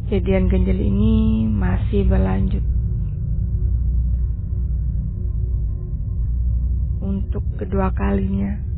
Kejadian ganjil ini masih berlanjut. Untuk kedua kalinya.